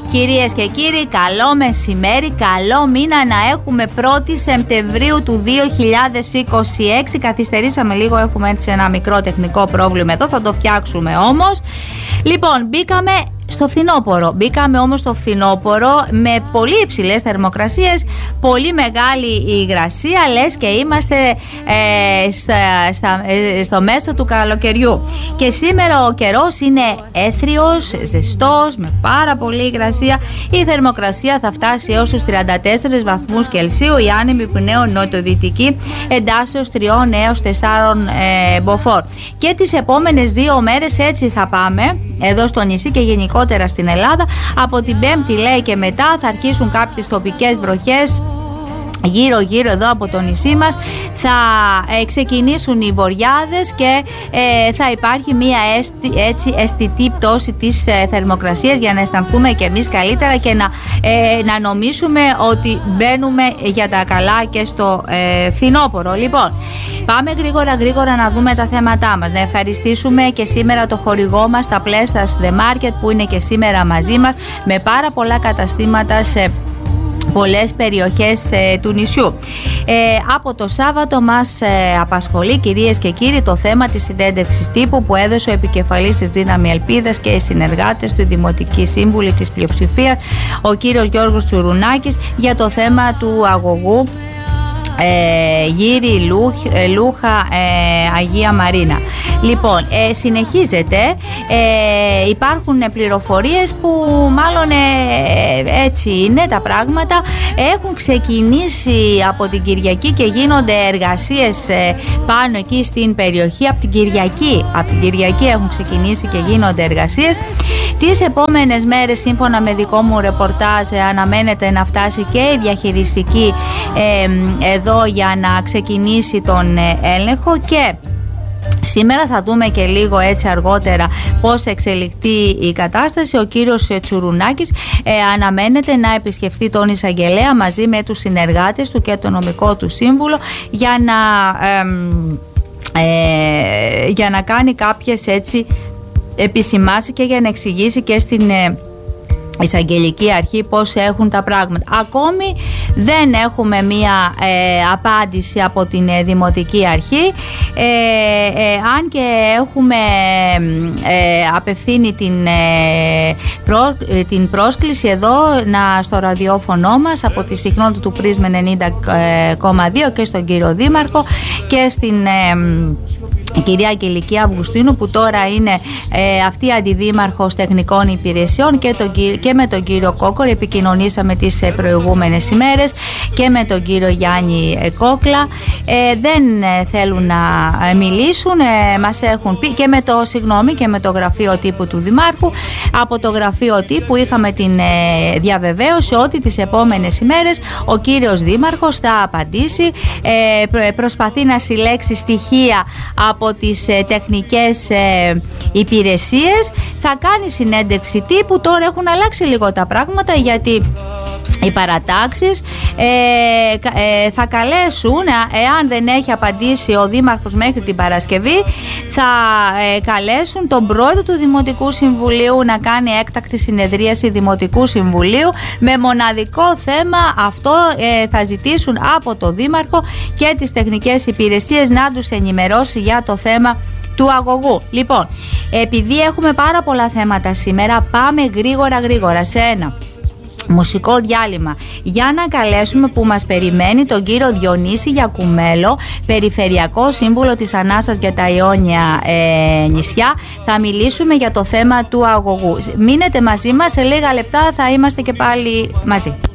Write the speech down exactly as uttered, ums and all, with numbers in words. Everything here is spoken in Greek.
Κυρίες και κύριοι, καλό μεσημέρι, καλό μήνα να έχουμε πρώτη Σεπτεμβρίου του δύο χιλιάδες είκοσι έξι. Καθυστερήσαμε λίγο, έχουμε έτσι ένα μικρό τεχνικό πρόβλημα εδώ, θα το φτιάξουμε όμως. Λοιπόν, μπήκαμε στο φθινόπωρο. Μπήκαμε όμως στο φθινόπωρο με πολύ υψηλές θερμοκρασίες, πολύ μεγάλη υγρασία, λες και είμαστε ε, στα, στα, ε, στο μέσο του καλοκαιριού. Και σήμερα ο καιρός είναι έθριος, ζεστός, με πάρα πολύ υγρασία. Η θερμοκρασία θα φτάσει έως τους τριάντα τέσσερις βαθμούς Κελσίου, η άνεμη πνέων νοτιοδυτική εντάσσεως τριών έως τεσσάρων ε, μποφόρ. Και τις επόμενες δύο μέρες έτσι θα πάμε εδώ στο νησί και γενικότερα στην Ελλάδα. Από την Πέμπτη, λέει, και μετά θα αρχίσουν κάποιες τοπικές βροχές γύρω γύρω εδώ από το νησί μας. Θα ε, ξεκινήσουν οι βοριάδες και ε, θα υπάρχει μια αίσθη, έτσι, αισθητή πτώση της ε, θερμοκρασίας για να αισθανθούμε και εμείς καλύτερα και να, ε, να νομίσουμε ότι μπαίνουμε για τα καλά και στο ε, φθινόπωρο. Λοιπόν, πάμε γρήγορα γρήγορα να δούμε τα θέματά μας. Να ευχαριστήσουμε και σήμερα το χορηγό μας, τα Plestas The Market, που είναι και σήμερα μαζί μας με πάρα πολλά καταστήματα σε πολλές περιοχές ε, του νησιού. Ε, από το Σάββατο μας ε, απασχολεί, κυρίες και κύριοι, το θέμα της συνέντευξης τύπου που έδωσε ο επικεφαλής της Δύναμη Ελπίδας και οι συνεργάτες του, οι δημοτικοί σύμβουλοι της πλειοψηφίας, ο κύριος Γιώργος Τσουρουνάκης, για το θέμα του αγωγού Ε, Γύρι, Λούχ, ε, Λούχα, ε, Αγία Μαρίνα. Λοιπόν, ε, συνεχίζεται, ε, υπάρχουν πληροφορίες που μάλλον ε, έτσι είναι τα πράγματα. Έχουν ξεκινήσει από την Κυριακή και γίνονται εργασίες ε, πάνω εκεί στην περιοχή. Από την Κυριακή, από την Κυριακή έχουν ξεκινήσει και γίνονται εργασίες. Τις επόμενες μέρες, σύμφωνα με δικό μου ρεπορτάζ, ε, αναμένεται να φτάσει και η διαχειριστική ε, εδώ για να ξεκινήσει τον έλεγχο. Και σήμερα θα δούμε και λίγο έτσι αργότερα πώς εξελιχθεί η κατάσταση. Ο κύριος Τσουρουνάκης ε, αναμένεται να επισκεφθεί τον εισαγγελέα μαζί με τους συνεργάτες του και το νομικό του σύμβουλο για να, ε, ε, για να κάνει κάποιες έτσι επισημάσεις και για να εξηγήσει και στην ε, εισαγγελική αρχή πώς έχουν τα πράγματα. Ακόμη δεν έχουμε μία ε, απάντηση από την ε, Δημοτική Αρχή, ε, ε, αν και έχουμε ε, απευθύνει την, ε, προ, ε, την πρόσκληση εδώ να, στο ραδιόφωνο μας από τη συχνότητα του Πρίσμ ενενήντα κόμμα δύο και στον κύριο Δήμαρχο και στην ε, η κυρία Κιλική Αυγουστίνου, που τώρα είναι ε, αυτή αντιδήμαρχος τεχνικών υπηρεσιών, και, τον, και με τον κύριο Κόκορη επικοινωνήσαμε τις ε, προηγούμενες ημέρες, και με τον κύριο Γιάννη ε, Κόκλα. Ε, δεν ε, θέλουν να ε, μιλήσουν, ε, μας έχουν πει, και με το συγγνώμη και με το γραφείο τύπου του Δημάρχου. Από το γραφείο τύπου είχαμε την ε, διαβεβαίωση ότι τις επόμενες ημέρες ο κύριος Δήμαρχος θα απαντήσει, ε, προσπαθεί να συλλέξει στοιχεία από τις ε, τεχνικές ε, υπηρεσίες, θα κάνει συνέντευξη τύπου. Τώρα έχουν αλλάξει λίγο τα πράγματα, γιατί οι παρατάξεις ε, ε, θα καλέσουν, εάν δεν έχει απαντήσει ο Δήμαρχος μέχρι την Παρασκευή, θα ε, καλέσουν τον πρόεδρο του Δημοτικού Συμβουλίου να κάνει έκτακτη συνεδρίαση Δημοτικού Συμβουλίου με μοναδικό θέμα αυτό. Ε, θα ζητήσουν από το Δήμαρχο και τις τεχνικές υπηρεσίες να τους ενημερώσει για το θέμα του αγωγού. Λοιπόν, επειδή έχουμε πάρα πολλά θέματα σήμερα, πάμε γρήγορα γρήγορα σε ένα μουσικό διάλειμμα για να καλέσουμε, που μας περιμένει, τον κύριο Διονύση Γιακουμέλο, Περιφερειακό Σύμβουλο της Ανάσας για τα Ιόνια ε, νησιά. Θα μιλήσουμε για το θέμα του αγωγού. Μείνετε μαζί μας, σε λίγα λεπτά θα είμαστε και πάλι μαζί.